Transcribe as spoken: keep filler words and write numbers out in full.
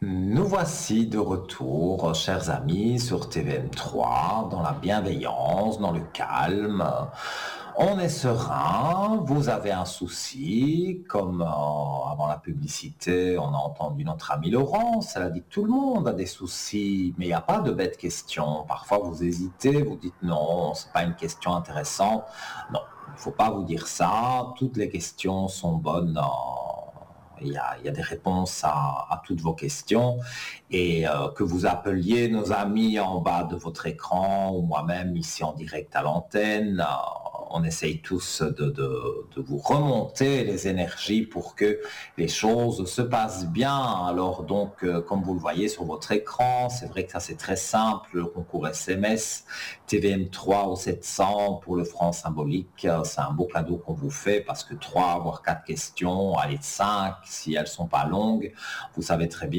Nous voici de retour, chers amis, sur T V M trois, dans la bienveillance, dans le calme. On est serein, vous avez un souci, comme euh, avant la publicité, on a entendu notre amie Laurence, elle a dit que tout le monde a des soucis, mais il n'y a pas de bêtes questions. Parfois vous hésitez, vous dites non, c'est pas une question intéressante. Non, il ne faut pas vous dire ça, toutes les questions sont bonnes. euh, il y, a, il y a des réponses à, à toutes vos questions et euh, que vous appeliez nos amis en bas de votre écran ou moi-même ici en direct à l'antenne, euh, on essaye tous de, de, de vous remonter les énergies pour que les choses se passent bien. Alors donc, euh, comme vous le voyez sur votre écran, c'est vrai que ça c'est très simple, le concours S M S, T V M trois au sept cents pour le franc symbolique, euh, c'est un beau cadeau qu'on vous fait parce que trois voire quatre questions, allez cinq si elles sont pas longues, vous savez très bien